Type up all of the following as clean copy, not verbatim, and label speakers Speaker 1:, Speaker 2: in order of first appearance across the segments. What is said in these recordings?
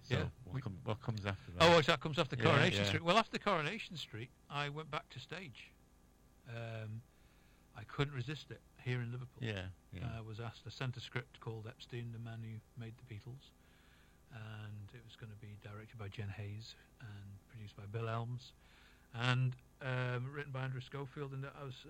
Speaker 1: So
Speaker 2: Yeah.
Speaker 1: what comes after that?
Speaker 2: Oh, that comes after Coronation
Speaker 1: yeah.
Speaker 2: Street. Well, after Coronation Street, I went back to stage. I couldn't resist it here in Liverpool.
Speaker 1: Yeah, yeah.
Speaker 2: I was asked, I sent a script called Epstein, the man who made the Beatles, and it was going to be directed by Jen Hayes and produced by Bill Elms, and written by Andrew Schofield. And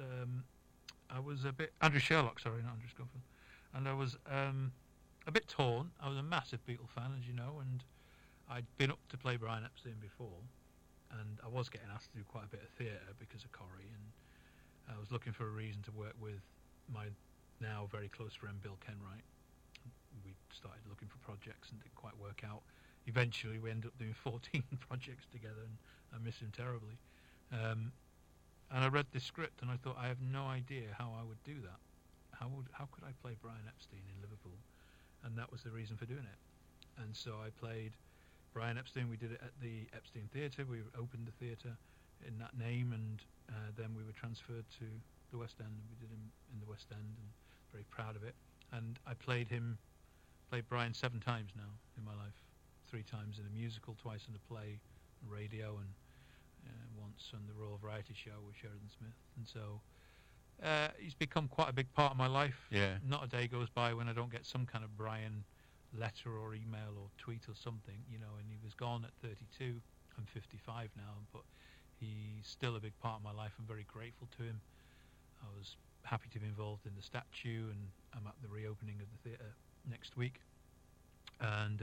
Speaker 2: I was a bit Andrew Sherlock, sorry, not Andrew Schofield, and I was a bit torn. I was a massive Beatle fan, as you know, and I'd been up to play Brian Epstein before, and I was getting asked to do quite a bit of theatre because of Corrie, and I was looking for a reason to work with my now very close friend Bill Kenwright. We started looking for projects and didn't quite work out. Eventually we ended up doing 14 projects together, and I miss him terribly. And I read this script and I thought, I have no idea how I would do that. How could I play Brian Epstein in Liverpool? And that was the reason for doing it. And so I played Brian Epstein. We did it at the Epstein Theatre. We opened the theatre in that name, and then we were transferred to the West End, and we did him in the West End, and very proud of it. And I played Brian 7 times now in my life. 3 times in a musical, twice in a play, radio, and once on the Royal Variety Show with Sheridan Smith. And so he's become quite a big part of my life.
Speaker 1: Yeah.
Speaker 2: Not a day goes by when I don't get some kind of Brian letter or email or tweet or something, you know. And he was gone at 32. I'm 55 now, but he's still a big part of my life. I'm very grateful to him. I was happy to be involved in the statue, and I'm at the reopening of the theatre next week. And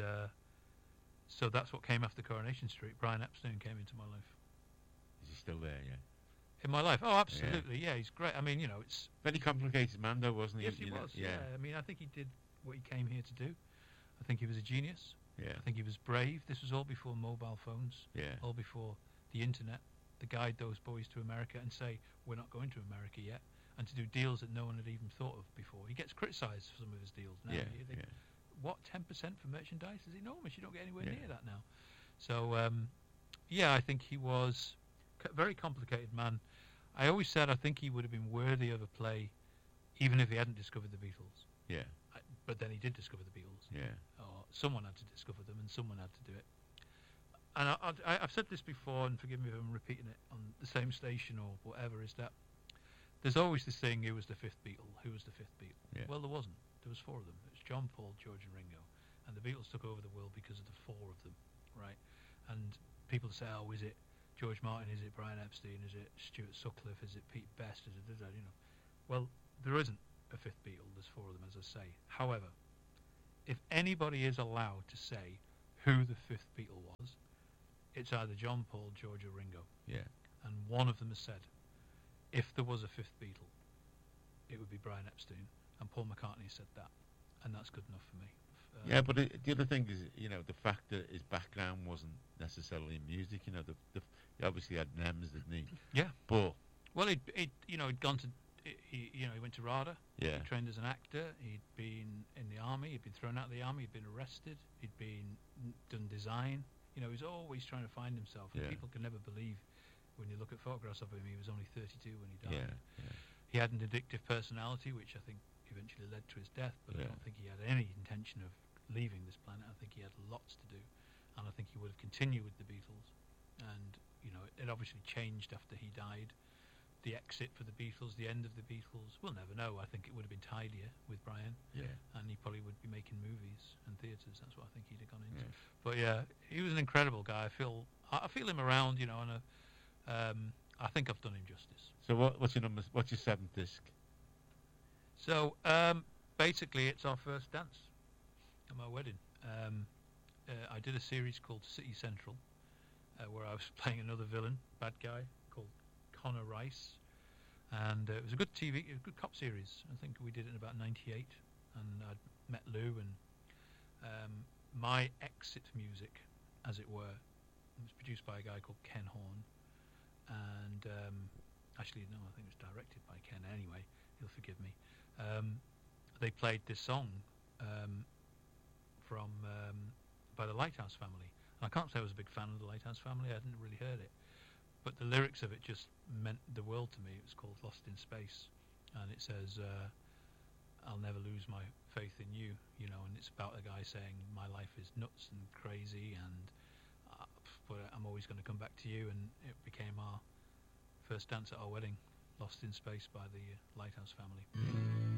Speaker 2: so that's what came after Coronation Street. Brian Epstein came into my life.
Speaker 1: Is he still there? Yeah.
Speaker 2: In my life? Oh, absolutely. Yeah, he's great. I mean, you know, it's
Speaker 1: Very complicated man, though, wasn't he?
Speaker 2: yes, he was. Yeah. I mean, I think he did what he came here to do. I think he was a genius.
Speaker 1: Yeah.
Speaker 2: I think he was brave. This was all before mobile phones.
Speaker 1: Yeah.
Speaker 2: All before the internet. To guide those boys to America and say, we're not going to America yet, and to do deals that no one had even thought of before. He gets criticised for some of his deals now.
Speaker 1: Yeah.
Speaker 2: You think,
Speaker 1: Yeah.
Speaker 2: what, 10% for merchandise is enormous. You don't get anywhere
Speaker 1: Yeah.
Speaker 2: near that now. So, yeah, I think he was a very complicated man. I always said I think he would have been worthy of a play even if he hadn't discovered the Beatles.
Speaker 1: Yeah.
Speaker 2: But then he did discover the Beatles.
Speaker 1: Yeah.
Speaker 2: Or someone had to discover them, and someone had to do it. And I've said this before, and forgive me if I'm repeating it on the same station or whatever, is that there's always this thing, who was the 5th Beatle? Who was the 5th Beatle?
Speaker 1: Yeah.
Speaker 2: Well, there wasn't. There was 4 of them. It was John, Paul, George and Ringo. And the Beatles took over the world because of the 4 of them, right? And people say, oh, is it George Martin? Is it Brian Epstein? Is it Stuart Sutcliffe? Is it Pete Best? Is it, you know? Well, there isn't a 5th Beatle. There's 4 of them, as I say. However, if anybody is allowed to say who the 5th Beatle was, it's either John, Paul, George or Ringo.
Speaker 1: Yeah.
Speaker 2: And one of them has said, if there was a 5th Beatle, it would be Brian Epstein. And Paul McCartney said that. And that's good enough for me.
Speaker 1: Yeah, but the other thing is, you know, the fact that his background wasn't necessarily in music. You know, he obviously had NEMS, didn't he?
Speaker 2: Yeah.
Speaker 1: But
Speaker 2: well, he'd gone to, he went to RADA.
Speaker 1: yeah,
Speaker 2: He trained as an actor. He'd been in the army. He'd been thrown out of the army. He'd been arrested. He'd been done design. You know, he was always trying to find himself. And
Speaker 1: Yeah.
Speaker 2: people can never believe when you look at photographs of him. He was only 32 when he died.
Speaker 1: yeah.
Speaker 2: He had an addictive personality, which I think eventually led to his death. But I
Speaker 1: Yeah.
Speaker 2: don't think he had any intention of leaving this planet. I think he had lots to do, and I think he would have continued with the Beatles. And you know, it obviously changed after he died. The exit for the Beatles, the end of the Beatles, we'll never know. I think it would have been tidier with Brian,
Speaker 1: Yeah.
Speaker 2: and he probably would be making movies and theatres. That's what I think he'd have gone into.
Speaker 1: Yeah.
Speaker 2: But yeah, he was an incredible guy. I feel him around, you know, and I think I've done him justice.
Speaker 1: So what's your number? What's your 7th disc?
Speaker 2: So basically, it's our first dance at my wedding. I did a series called City Central, where I was playing another villain, bad guy called Connor Rice, and it was a good good cop series. I think we did it in about '98, and I'd met Lou, and my exit music, as it were, was produced by a guy called Ken Horn, and actually no, I think it was directed by Ken anyway. He'll forgive me. They played this song from by the Lighthouse Family. And I can't say I was a big fan of the Lighthouse Family. I hadn't really heard it, but the lyrics of it just meant the world to me. It was called Lost in Space, and it says, "I'll never lose my faith in you, and it's about a guy saying my life is nuts and crazy, and but I'm always going to come back to you, and it became our first dance at our wedding, Lost in Space by the Lighthouse Family.